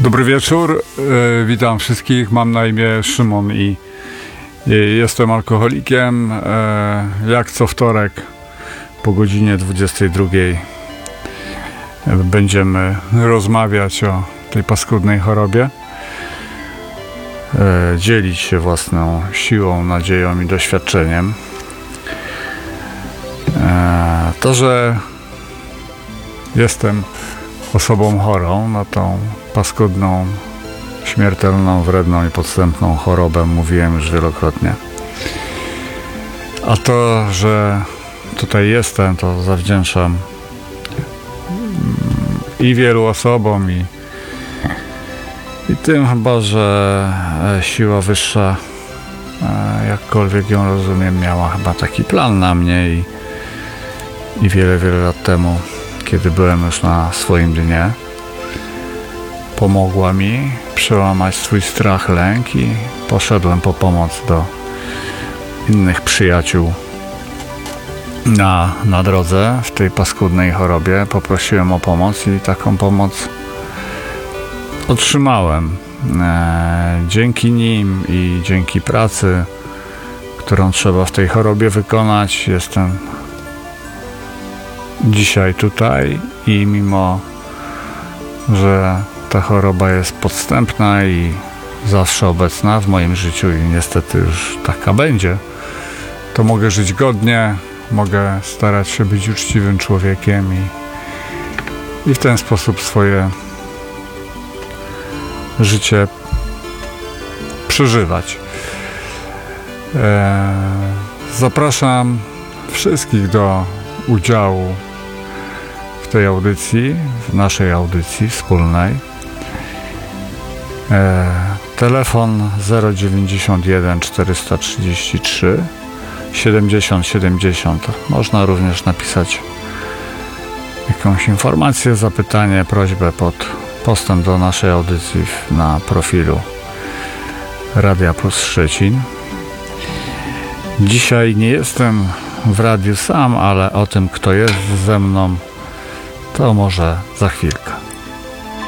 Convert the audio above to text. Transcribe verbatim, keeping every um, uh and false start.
Dobry wieczór, e, witam wszystkich, mam na imię Szymon i, i jestem alkoholikiem. E, jak co wtorek po godzinie dwudziestej drugiej będziemy rozmawiać o tej paskudnej chorobie, e, dzielić się własną siłą, nadzieją i doświadczeniem. E, to, że jestem osobą chorą na tą paskudną, śmiertelną, wredną i podstępną chorobę, mówiłem już wielokrotnie. A to, że tutaj jestem, to zawdzięczam i wielu osobom, i, i tym chyba, że siła wyższa, jakkolwiek ją rozumiem, miała chyba taki plan na mnie i, i wiele, wiele lat temu, kiedy byłem już na swoim dnie, pomogła mi przełamać swój strach, lęk i poszedłem po pomoc do innych przyjaciół na, na drodze w tej paskudnej chorobie. Poprosiłem o pomoc i taką pomoc otrzymałem. E, dzięki nim i dzięki pracy, którą trzeba w tej chorobie wykonać, jestem dzisiaj tutaj i mimo, że ta choroba jest podstępna i zawsze obecna w moim życiu i niestety już taka będzie, to mogę żyć godnie, mogę starać się być uczciwym człowiekiem i, i w ten sposób swoje życie przeżywać. Eee, zapraszam wszystkich do udziału w tej audycji, w naszej audycji wspólnej. E, telefon zero dziewięćdziesiąt jeden czterysta trzydzieści trzy siedemdziesiąt siedemdziesiąt. Można również napisać jakąś informację, zapytanie, prośbę pod postem do naszej audycji na profilu Radia Plus Szczecin. Dzisiaj nie jestem w radiu sam, ale o tym, kto jest ze mną, to może za chwilkę.